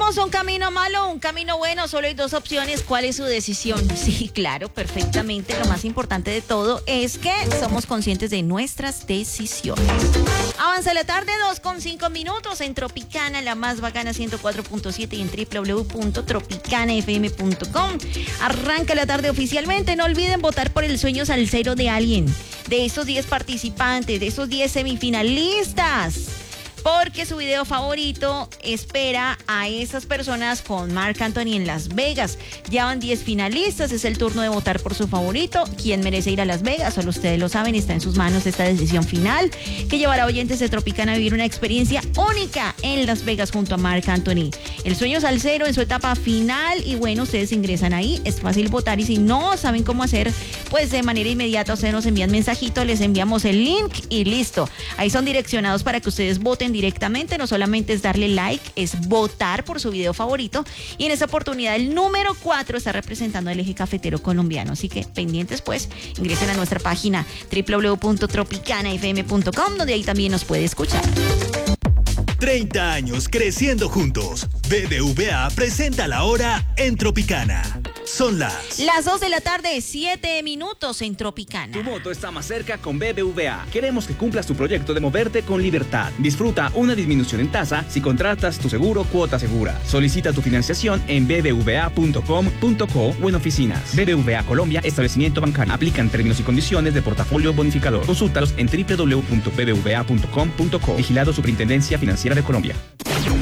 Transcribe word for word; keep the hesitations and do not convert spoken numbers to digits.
¿Tenemos un camino malo o un camino bueno? Solo hay dos opciones. ¿Cuál es su decisión? Sí, claro, perfectamente. Lo más importante de todo es que somos conscientes de nuestras decisiones. Avanza la tarde, dos con cinco minutos en Tropicana, la más bacana ciento cuatro punto siete y en doble u doble u doble u punto tropicana f m punto com. Arranca la tarde oficialmente. No olviden votar por el sueño salsero de alguien, de esos diez participantes, de esos diez semifinalistas, porque su video favorito espera a esas personas con Marc Anthony en Las Vegas. Ya van diez finalistas, es el turno de votar por su favorito. ¿Quién merece ir a Las Vegas? Solo ustedes lo saben, está en sus manos esta decisión final que llevará a oyentes de Tropicana a vivir una experiencia única en Las Vegas junto a Marc Anthony. El sueño salsero en su etapa final y bueno, ustedes ingresan ahí, es fácil votar y si no saben cómo hacer, pues de manera inmediata ustedes nos envían mensajito, les enviamos el link y listo. Ahí son direccionados para que ustedes voten directamente, no solamente es darle like, es votar por su video favorito y en esta oportunidad el número cuatro está representando el eje cafetero colombiano, así que pendientes pues, ingresen a nuestra página doble u doble u doble u punto tropicana f m punto com donde ahí también nos puede escuchar. treinta años creciendo juntos. B B V A presenta la hora en Tropicana. Son las... Las dos de la tarde, siete minutos en Tropicana. Tu moto está más cerca con B B V A. Queremos que cumplas tu proyecto de moverte con libertad. Disfruta una disminución en tasa si contratas tu seguro Cuota Segura. Solicita tu financiación en b b v a punto com punto co o en oficinas. B B V A Colombia, establecimiento bancario. Aplican términos y condiciones de portafolio bonificador. Consúltalos en doble u doble u doble u punto b b v a punto com punto co. Vigilado Superintendencia Financiera de Colombia.